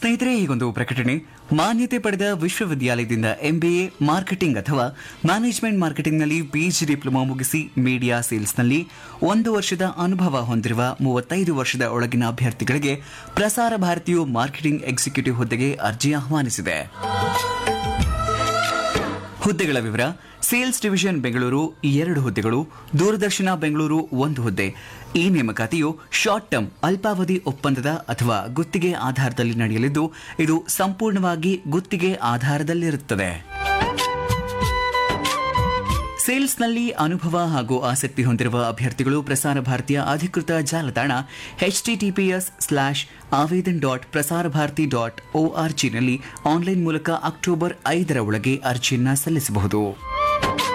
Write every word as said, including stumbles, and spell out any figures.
ಸ್ನೇಹಿತರೆ, ಈಗೊಂದು ಪ್ರಕಟಣೆ. ಮಾನ್ಯತೆ ಪಡೆದ ವಿಶ್ವವಿದ್ಯಾಲಯದಿಂದ ಎಂಬಿಎ ಮಾರ್ಕೆಟಿಂಗ್ ಅಥವಾ ಮ್ಯಾನೇಜ್ಮೆಂಟ್ ಮಾರ್ಕೆಟಿಂಗ್ನಲ್ಲಿ ಪಿಎಚ್ಡಿ ಡಿಪ್ಲೊಮಾ ಮುಗಿಸಿ ಮೀಡಿಯಾ ಸೇಲ್ಸ್ನಲ್ಲಿ ಒಂದು ವರ್ಷದ ಅನುಭವ ಹೊಂದಿರುವ ಮೂವತ್ತೈದು ವರ್ಷದ ಒಳಗಿನ ಅಭ್ಯರ್ಥಿಗಳಿಗೆ ಪ್ರಸಾರ ಭಾರತಿಯು ಮಾರ್ಕೆಟಿಂಗ್ ಎಕ್ಸಿಕ್ಯೂಟಿವ್ ಹುದ್ದೆಗೆ ಅರ್ಜಿ ಆಹ್ವಾನಿಸಿದೆ. ಹುದ್ದೆಗಳ ವಿವರ: ಸೇಲ್ಸ್ ಡಿವಿಷನ್ ಬೆಂಗಳೂರು ಎರಡು ಹುದ್ದೆಗಳು, ದೂರದರ್ಶನ ಬೆಂಗಳೂರು ಒಂದು ಹುದ್ದೆ. ಈ ನೇಮಕಾತಿಯು ಶಾರ್ಟ್ ಟರ್ಮ್ ಅಲ್ಪಾವಧಿ ಒಪ್ಪಂದದ ಅಥವಾ ಗುತ್ತಿಗೆ ಆಧಾರದಲ್ಲಿ ನಡೆಯಲಿದ್ದು, ಇದು ಸಂಪೂರ್ಣವಾಗಿ ಗುತ್ತಿಗೆ ಆಧಾರದಲ್ಲಿರುತ್ತದೆ. ಸೇಲ್ಸ್ನಲ್ಲಿ ಅನುಭವ ಹಾಗೂ ಆಸಕ್ತಿ ಹೊಂದಿರುವ ಅಭ್ಯರ್ಥಿಗಳು ಪ್ರಸಾರ ಭಾರತಿಯ ಅಧಿಕೃತ ಜಾಲತಾಣ H TTPS slash Avedan dot Prasar Bharati dot ಒಆರ್ಜಿನಲ್ಲಿ online ಮೂಲಕ ಅಕ್ಟೋಬರ್ ಐದರ ಒಳಗೆ ಅರ್ಜಿಯನ್ನು ಸಲ್ಲಿಸಬಹುದು.